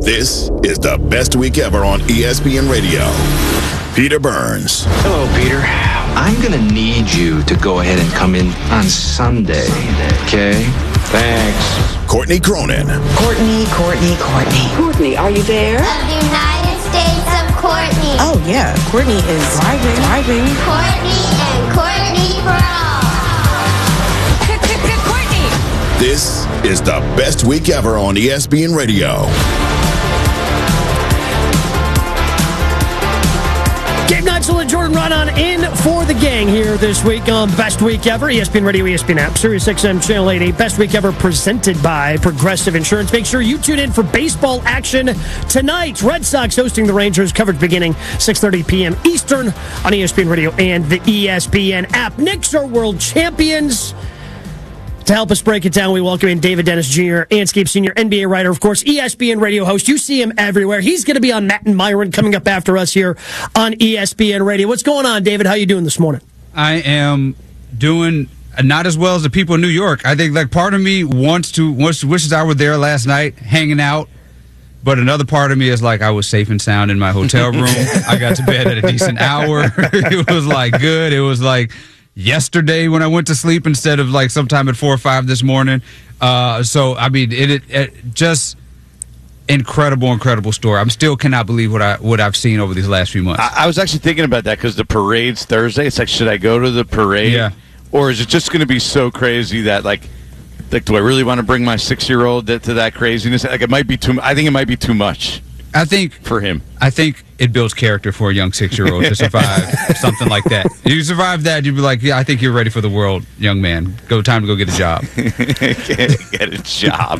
This is the best week ever on ESPN Radio. Peter Burns. Hello, Peter. I'm going to need you to go ahead and come in on Sunday. Okay? Thanks. Courtney Cronin. Courtney. Courtney, are you there? Of the United States of Courtney. Oh, yeah. Courtney is driving. Courtney and Courtney Pro. Courtney! This is the best week ever on ESPN Radio. Gabe Neitzel and Jordan Raanan in for the gang here this week on Best Week Ever. ESPN Radio, ESPN app, Sirius XM Channel 80. Best Week Ever presented by Progressive Insurance. Make sure you tune in for baseball action tonight. Red Sox hosting the Rangers. Coverage beginning 6:30 p.m. Eastern on ESPN Radio and the ESPN app. Knicks are world champions. To help us break it down, we welcome in David Dennis Jr., Anscape Senior, NBA writer, of course, ESPN radio host. You see him everywhere. He's going to be on Matt and Myron coming up after us here on ESPN Radio. What's going on, David? How you doing this morning? I am doing not as well as the people in New York. I think like part of me wishes I were there last night, hanging out. But another part of me is like I was safe and sound in my hotel room. I got to bed at a decent hour. It was like good. It was like yesterday when I went to sleep instead of like sometime at 4 or 5 this morning. So, I mean, it just incredible story. I still cannot believe what I've seen over these last few months. I was actually thinking about that because the parade's Thursday. It's like, should I go to the parade? Yeah. Or is it just going to be so crazy that, like, do I really want to bring my 6-year-old to that craziness? Like, it might be too. I think it might be too much. I think for him. I think it builds character for a young 6-year-old to survive something like that. You survive that, you'd be like, yeah, I think you're ready for the world, young man. Time to go get a job. Get a job.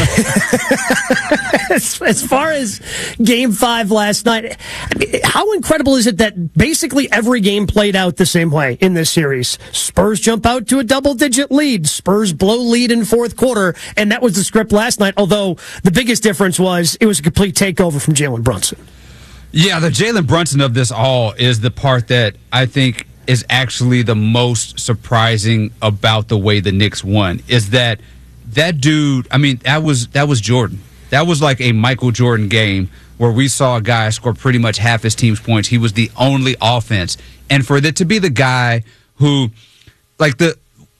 As far as Game 5 last night, how incredible is it that basically every game played out the same way in this series? Spurs jump out to a double-digit lead. Spurs blow lead in fourth quarter, and that was the script last night, although the biggest difference was it was a complete takeover from Jalen Brunson. Yeah, the Jalen Brunson of this all is the part that I think is actually the most surprising about the way the Knicks won. Is that dude? I mean, that was Jordan. That was like a Michael Jordan game where we saw a guy score pretty much half his team's points. He was the only offense, and for that to be the guy who, like the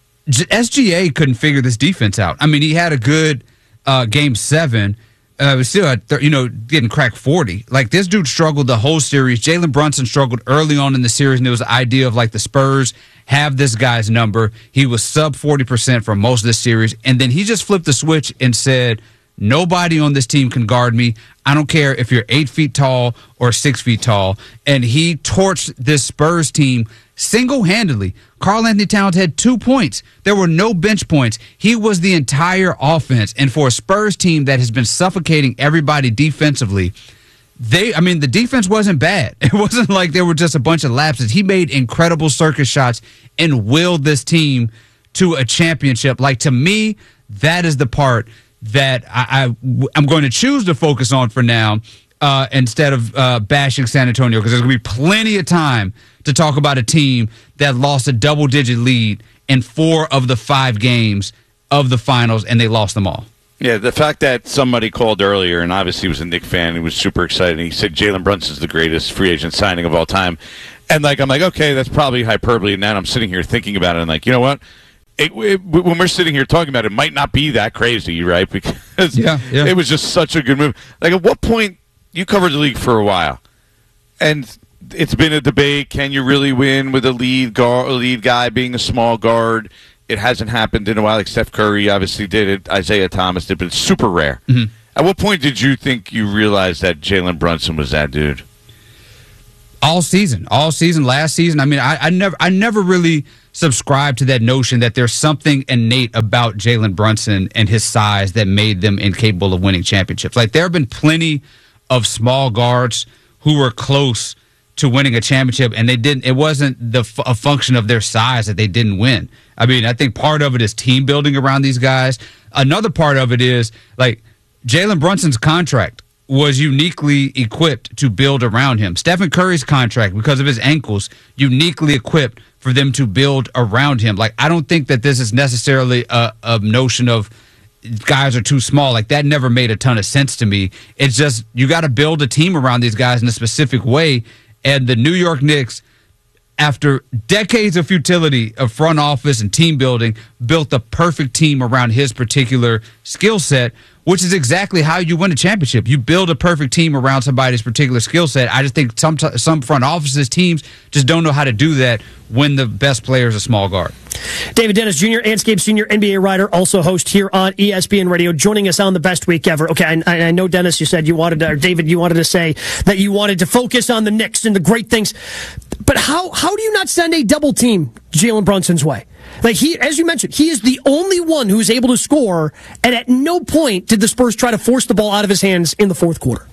SGA couldn't figure this defense out. I mean, he had a good Game 7. Was still at getting cracked 40. Like, this dude struggled the whole series. Jalen Brunson struggled early on in the series, and there was the idea of like the Spurs have this guy's number. He was sub 40% for most of the series, and then he just flipped the switch and said, nobody on this team can guard me. I don't care if you're 8 feet tall or 6 feet tall. And he torched this Spurs team single-handedly. Karl-Anthony Towns had 2 points. There were no bench points. He was the entire offense. And for a Spurs team that has been suffocating everybody defensively, the defense wasn't bad. It wasn't like there were just a bunch of lapses. He made incredible circus shots and willed this team to a championship. Like, to me, that is the part that I'm going to choose to focus on for now instead of bashing San Antonio, because there's going to be plenty of time to talk about a team that lost a double-digit lead in 4 of the 5 games of the finals, and they lost them all. Yeah, the fact that somebody called earlier, and obviously was a Knicks fan, he was super excited. He said Jalen Brunson's the greatest free agent signing of all time. And I'm like, okay, that's probably hyperbole. And now I'm sitting here thinking about it, and like, you know what? When we're sitting here talking about it, it might not be that crazy, right? Because it was just such a good move. Like, at what point, you covered the league for a while, and it's been a debate, can you really win with a lead guy being a small guard? It hasn't happened in a while. Like Steph Curry obviously did it, Isaiah Thomas did, but it's super rare. Mm-hmm. At what point did you think you realized that Jalen Brunson was that dude? All season, last season. I mean, I never really subscribed to that notion that there's something innate about Jalen Brunson and his size that made them incapable of winning championships. Like, there have been plenty of small guards who were close to winning a championship, and they didn't. It wasn't a function of their size that they didn't win. I mean, I think part of it is team building around these guys. Another part of it is, like, Jalen Brunson's contract was uniquely equipped to build around him. Stephen Curry's contract, because of his ankles, uniquely equipped for them to build around him. Like, I don't think that this is necessarily a notion of guys are too small. Like, that never made a ton of sense to me. It's just, you got to build a team around these guys in a specific way. And the New York Knicks, after decades of futility of front office and team building, built the perfect team around his particular skill set, which is exactly how you win a championship. You build a perfect team around somebody's particular skill set. I just think some front offices, teams, just don't know how to do that when the best player is a small guard. David Dennis Jr., Anscape senior NBA writer, also host here on ESPN Radio, joining us on the best week ever. Okay, I know, Dennis, you said you wanted to, or David, you wanted to say that you wanted to focus on the Knicks and the great things. But how do you not send a double team Jalen Brunson's way? Like, he, as you mentioned, he is the only one who's able to score, and at no point did the Spurs try to force the ball out of his hands in the fourth quarter.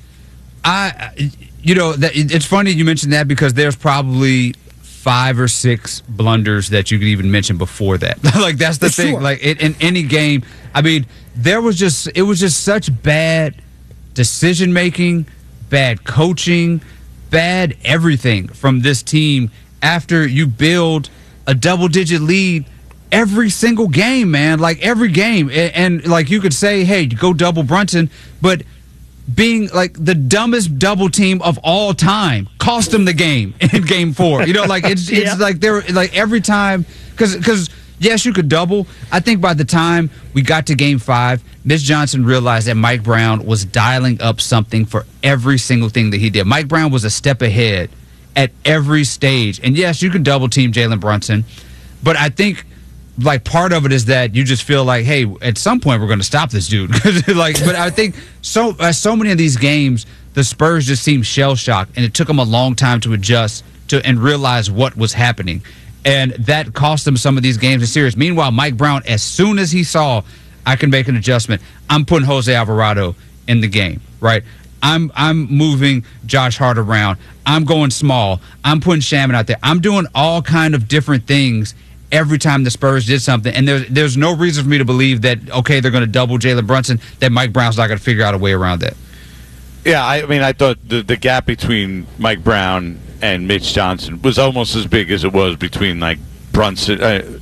It's funny you mentioned that, because there's probably 5 or 6 blunders that you could even mention before that. Like, that's the thing. Sure. Like, in any game, I mean, it was just such bad decision making, bad coaching, bad everything from this team after you build a double-digit lead every single game, man. Like, every game. And like, you could say, hey, go double Brunson, but being like the dumbest double team of all time cost them the game in game 4. You know, like, it's like they're like every time, because yes, you could double. I think by the time we got to game 5, Mitch Johnson realized that Mike Brown was dialing up something for every single thing that he did. Mike Brown was a step ahead at every stage. And yes, you can double team Jalen Brunson, but I think like part of it is that you just feel like, hey, at some point we're going to stop this dude. Like, but I think so many of these games, the Spurs just seem shell shocked, and it took them a long time to adjust to and realize what was happening, and that cost them some of these games in series. Meanwhile, Mike Brown, as soon as he saw I can make an adjustment, I'm putting Jose Alvarado in the game, right? I'm moving Josh Hart around. I'm going small. I'm putting Shaman out there. I'm doing all kind of different things every time the Spurs did something. And there's no reason for me to believe that, okay, they're going to double Jalen Brunson, that Mike Brown's not going to figure out a way around that. Yeah, I mean, I thought the gap between Mike Brown and Mitch Johnson was almost as big as it was between, like, Brunson and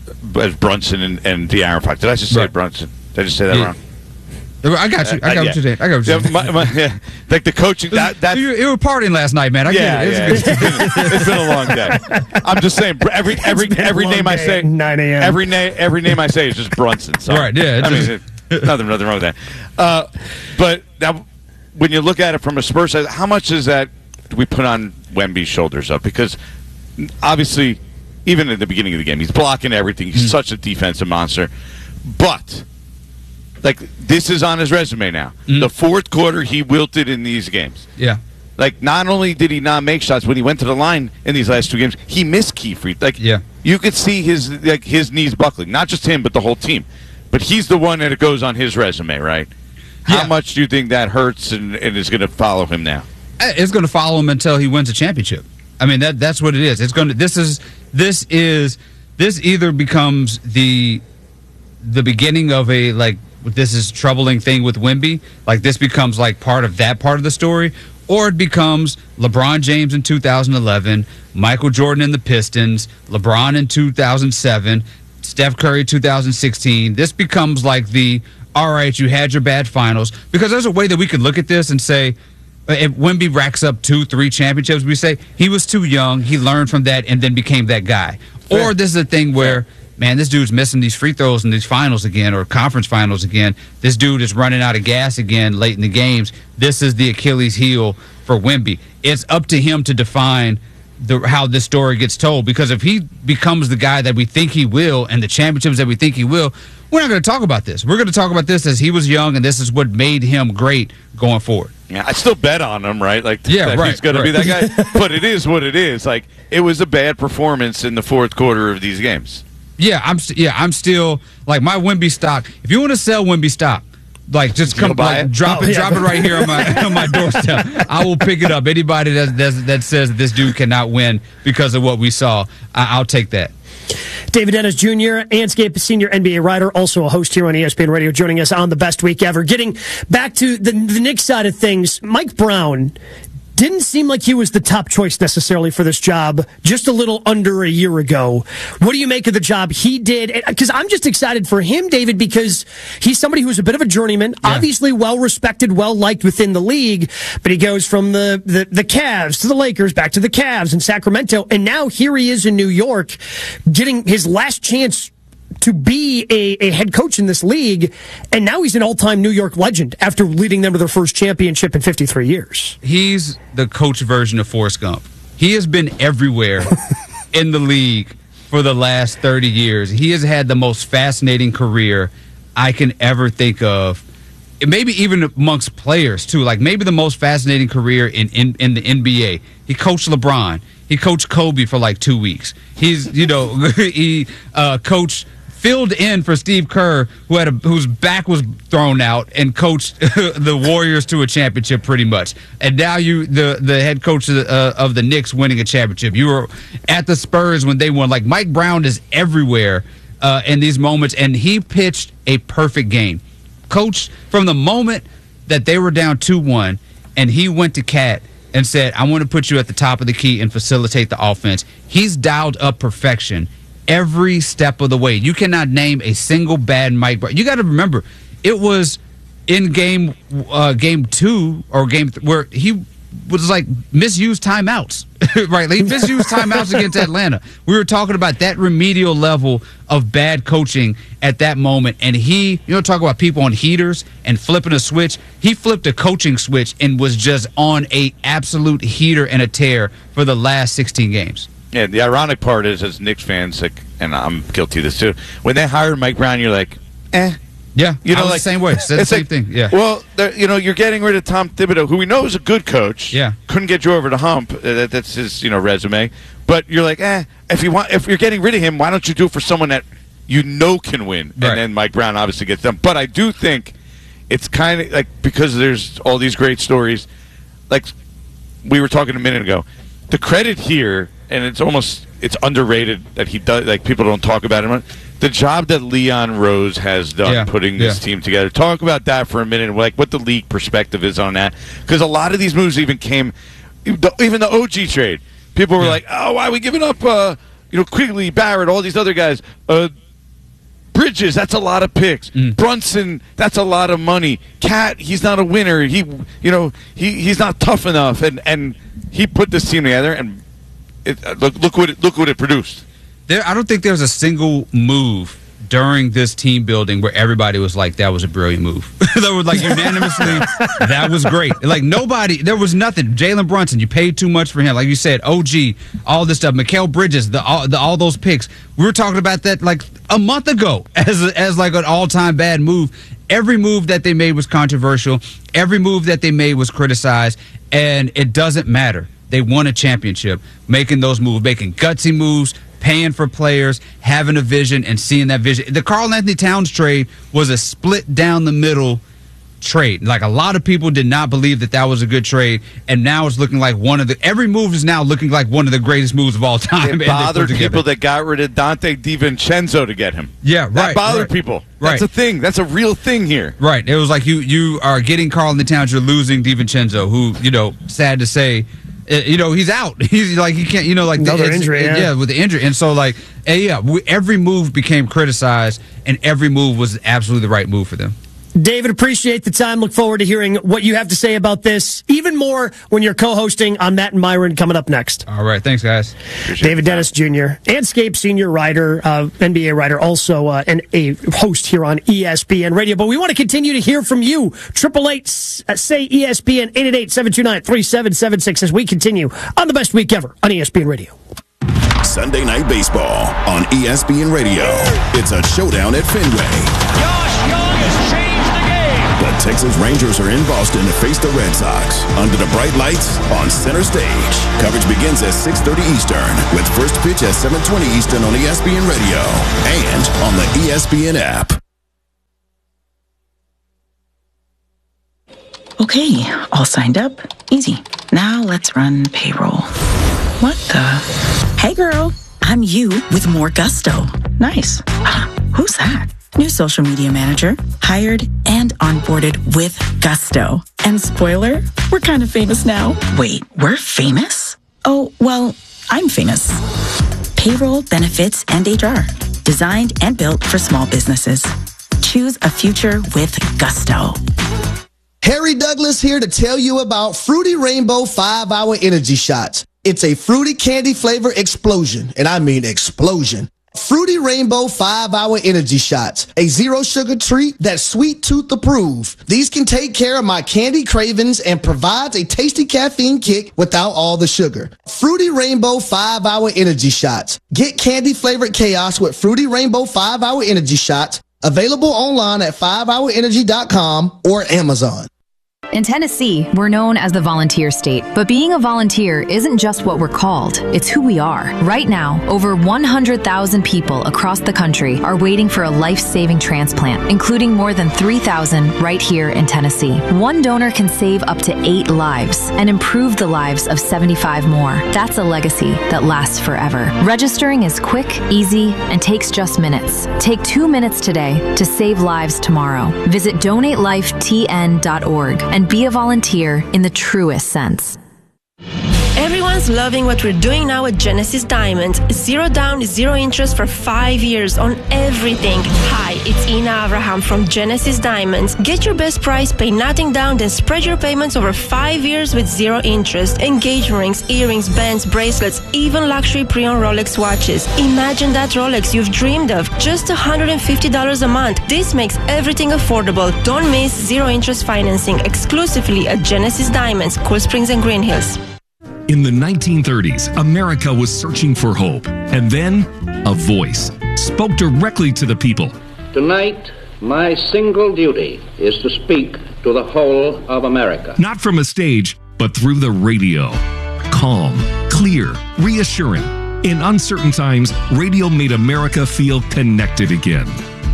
De'Aaron Fox. Did I just say Brunson? Did I just say that wrong? I got you. I got what you did. I got what you did. Like the coaching. You were partying last night, man. I get it. It's been a long day. I'm just saying. Every name I say, 9 a.m. Every name I say is just Brunson. So, right? Yeah. I mean, nothing wrong with that. But now, when you look at it from a Spurs side, how much is that do we put on Wemby's shoulders up? Because obviously, even at the beginning of the game, he's blocking everything. He's such a defensive monster. But like, this is on his resume now. The fourth quarter, he wilted in these games. Yeah. Like, not only did he not make shots, when he went to the line in these last 2 games, he missed key free. Like, you could see his knees buckling. Not just him, but the whole team. But he's the one that it goes on his resume, right? How much do you think that hurts and is going to follow him now? It's going to follow him until he wins a championship. I mean, that's what it is. It's going to. This either becomes the beginning of a, like, this is troubling thing with Wemby, like this becomes like part of that part of the story, or it becomes LeBron James in 2011, Michael Jordan in the Pistons, LeBron in 2007, Steph Curry 2016. This becomes like all right, you had your bad finals, because there's a way that we could look at this and say, if Wemby racks up 2-3 championships, we say he was too young, he learned from that and then became that guy. Or this is a thing where, man, this dude's missing these free throws in these finals again, or conference finals again. This dude is running out of gas again late in the games. This is the Achilles heel for Wemby. It's up to him to define how this story gets told, because if he becomes the guy that we think he will and the championships that we think he will, we're not going to talk about this. We're going to talk about this as he was young, and this is what made him great going forward. Yeah, I still bet on him, right? Like, he's going to be that guy. But it is what it is. Like, it was a bad performance in the fourth quarter of these games. Yeah, I'm still, like, my Wemby stock. If you want to sell Wemby stock, like, just come by, drop it right here on my doorstep. I will pick it up. Anybody that says that this dude cannot win because of what we saw, I'll take that. David Dennis Jr., Anscape senior NBA writer, also a host here on ESPN Radio, joining us on the best week ever. Getting back to the Knicks side of things, Mike Brown didn't seem like he was the top choice necessarily for this job just a little under a year ago. What do you make of the job he did? Because I'm just excited for him, David, because he's somebody who's a bit of a journeyman, obviously well-respected, well-liked within the league, but he goes from the Cavs to the Lakers, back to the Cavs and Sacramento, and now here he is in New York getting his last chance to be a head coach in this league, and now he's an all-time New York legend after leading them to their first championship in 53 years. He's the coach version of Forrest Gump. He has been everywhere in the league for the last 30 years. He has had the most fascinating career I can ever think of. Maybe even amongst players, too. Like, maybe the most fascinating career in the NBA. He coached LeBron. He coached Kobe for like 2 weeks. He coached, filled in for Steve Kerr, whose back was thrown out, and coached the Warriors to a championship pretty much. And now the head coach of the Knicks winning a championship. You were at the Spurs when they won. Like, Mike Brown is everywhere in these moments, and he pitched a perfect game. Coached from the moment that they were down 2-1, and he went to Cat and said, I want to put you at the top of the key and facilitate the offense. He's dialed up perfection every step of the way. You cannot name a single bad Mike Brown. You got to remember, it was in game 2 or where he was like misused timeouts, right? He misused timeouts against Atlanta. We were talking about that remedial level of bad coaching at that moment. And talk about people on heaters and flipping a switch. He flipped a coaching switch and was just on a absolute heater and a tear for the last 16 games. Yeah, the ironic part is, as Knicks fans, like, and I'm guilty of this too, when they hired Mike Brown, you're like, eh. Yeah, the same way. Said the same thing. Yeah. Well, you're getting rid of Tom Thibodeau, who we know is a good coach. Yeah. Couldn't get you over the hump. That's his resume. But you're like, if you're getting rid of him, why don't you do it for someone that you know can win? Right. And then Mike Brown obviously gets done. But I do think it's kind of like, because there's all these great stories, like we were talking a minute ago. The credit here, and it's underrated that he does. Like, people don't talk about him. The job that Leon Rose has done putting this team together. Talk about that for a minute, like what the league perspective is on that. Because a lot of these moves even the OG trade. People were like, oh, why are we giving up, Quigley, Barrett, all these other guys. Bridges, that's a lot of picks. Brunson, that's a lot of money. Cat, he's not a winner. He's not tough enough. And he put this team together, and look what it produced. I don't think there's a single move during this team building where everybody was like, that was a brilliant move. They were like unanimously, that was great. Like, nobody, there was nothing. Jalen Brunson, you paid too much for him. Like you said, OG, all this stuff. Mikal Bridges, all those picks. We were talking about that like a month ago as like an all-time bad move. Every move that they made was controversial. Every move that they made was criticized, and it doesn't matter. They won a championship making those moves, making gutsy moves, paying for players, having a vision, and seeing that vision. The Karl-Anthony Towns trade was a split down the middle trade. Like, a lot of people did not believe that was a good trade, and now it's looking like every move is now looking like one of the greatest moves of all time. It bothered people that got rid of Dante DiVincenzo to get him. Yeah, right. That bothered people. Right. That's a thing. That's a real thing here. Right. It was like you are getting Karl-Anthony Towns, you're losing DiVincenzo, who, sad to say, he's out. He's like, he can't, like another injury. Yeah, with the injury. And so, like, every move became criticized, and every move was absolutely the right move for them. David, appreciate the time. Look forward to hearing what you have to say about this, even more when you're co-hosting on Matt and Myron coming up next. All right. Thanks, guys. Appreciate David Dennis Jr., Anscape senior writer, NBA writer, also a host here on ESPN Radio. But we want to continue to hear from you. 888-SAY-ESPN, 888-729-3776 as we continue on the best week ever on ESPN Radio. Sunday Night Baseball on ESPN Radio. It's a showdown at Fenway. Josh Young has changed the game. The Texas Rangers are in Boston to face the Red Sox under the bright lights on center stage. Coverage begins at 6:30 Eastern with first pitch at 7:20 Eastern on ESPN Radio and on the ESPN app. Okay, all signed up. Easy. Now let's run payroll. What the? Hey girl, I'm you with more gusto. Nice. Who's that? New social media manager. Hi. hired and onboarded with gusto. And spoiler, we're kind of famous now. Wait, we're famous? Oh, well, I'm famous. Payroll, benefits, and HR. Designed and built for small businesses. Choose a future with gusto. Harry Douglas here to tell you about Fruity Rainbow 5-Hour Energy Shots. It's a fruity candy flavor explosion, and I mean explosion. Fruity Rainbow 5-Hour Energy Shots, a zero sugar treat that's sweet tooth approved. These can take care of my candy cravings and provides a tasty caffeine kick without all the sugar. Fruity Rainbow 5-Hour Energy Shots. Get candy flavored chaos with Fruity Rainbow 5-Hour Energy Shots. Available online at 5hourenergy.com or Amazon. In Tennessee, we're known as the volunteer state, but being a volunteer isn't just what we're called, it's who we are. Right now, over 100,000 people across the country are waiting for a life-saving transplant, including more than 3,000 right here in Tennessee. One donor can save up to 8 lives and improve the lives of 75 more. That's a legacy that lasts forever. Registering is quick, easy, and takes just minutes. Take 2 minutes today to save lives tomorrow. Visit donatelifetn.org and be a volunteer in the truest sense. Everyone's loving what we're doing now at Genesis Diamonds. 0 down, 0 interest for 5 years on everything. Hi, it's Ina Abraham from Genesis Diamonds. Get your best price, pay nothing down, then spread your payments over 5 years with 0 interest. Engagement rings, earrings, bands, bracelets, even luxury pre-owned Rolex watches. Imagine that Rolex you've dreamed of. Just $150 a month. This makes everything affordable. Don't miss 0 interest financing exclusively at Genesis Diamonds, Cool Springs and Green Hills. In the 1930s, America was searching for hope. And then, a voice spoke directly to the people. Tonight, my single duty is to speak to the whole of America. Not from a stage, but through the radio. Calm, clear, reassuring. In uncertain times, radio made America feel connected again.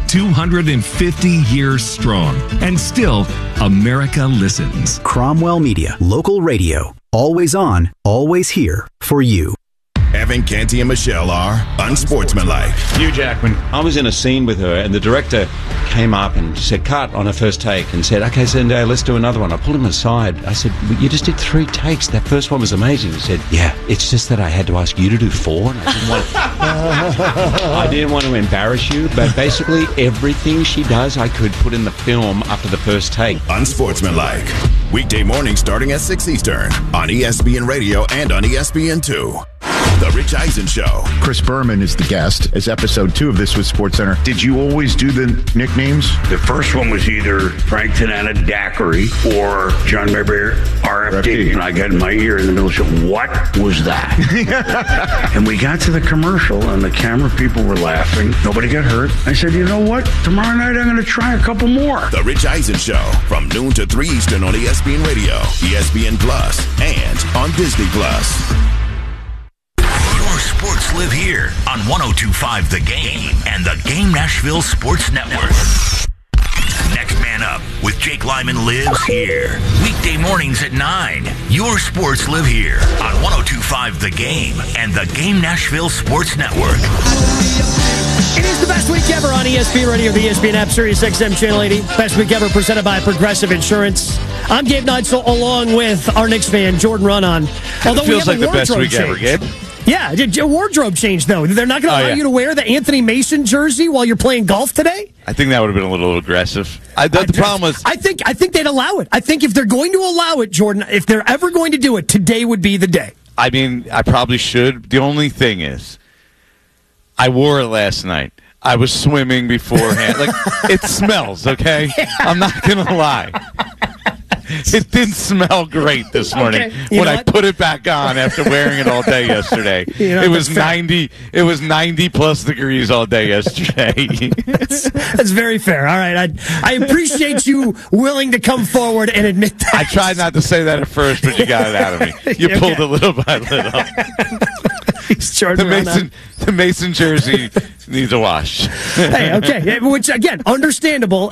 250 years strong. And still, America listens. Cromwell Media, local radio. Always on, always here for you. Evan, Canty, and Michelle are unsportsmanlike. Hugh Jackman. I was in a scene with her, and the director came up and said, cut on her first take, and said, okay, Zendaya, let's do another one. I pulled him aside. I said, you just did 3 takes. That first one was amazing. He said, yeah, it's just that I had to ask you to do 4, and I didn't want to embarrass you, but basically everything she does, I could put in the film after the first take. Unsportsmanlike. Weekday mornings starting at 6 Eastern on ESPN Radio and on ESPN2. The Rich Eisen Show. Chris Berman is the guest. As episode 2 of This Was SportsCenter. Did you always do the nicknames? The first one was either Frank Tanana Daiquiri or John Mayberry RFD. And I got in my ear in the middle of the show, what was that? And we got to the commercial and the camera people were laughing. Nobody got hurt. I said, you know what? Tomorrow night I'm going to try a couple more. The Rich Eisen Show from noon to 3 Eastern on ESPN Radio, ESPN Plus, and on Disney Plus. Sports live here on 102.5 The Game and the Game Nashville Sports Network. Next Man Up with Jake Lyman lives here. Weekday mornings at 9. Your sports live here on 102.5 The Game and the Game Nashville Sports Network. It is the best week ever on ESPN Radio, the ESPN app, Sirius XM Channel 80. Best week ever presented by Progressive Insurance. I'm Gabe Neitzel along with our Knicks fan, Jordan Runnon. Although it feels like the best week ever, Gabe. Yeah, a wardrobe change, though. They're not going to allow you to wear the Anthony Mason jersey while you're playing golf today? I think that would have been a little aggressive. The problem was... I think they'd allow it. I think if they're going to allow it, Jordan, if they're ever going to do it, today would be the day. I mean, I probably should. The only thing is, I wore it last night. I was swimming beforehand. Like, it smells, okay? I'm not going to lie. It didn't smell great this morning when I put it back on after wearing it all day yesterday. It was 90. It was 90 plus degrees all day yesterday. That's very fair. All right, I appreciate you willing to come forward and admit that. I tried not to say that at first, but you got it out of me. You pulled it little by little. The Mason jersey needs a wash. Hey, okay, which again, understandable.